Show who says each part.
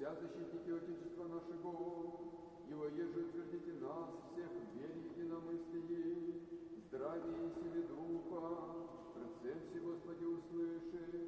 Speaker 1: вся защитите Отечества нашего, и воеже утвердите нас всех в вере единомыслии, здравии и силе Духа, пред всем Господи услыши,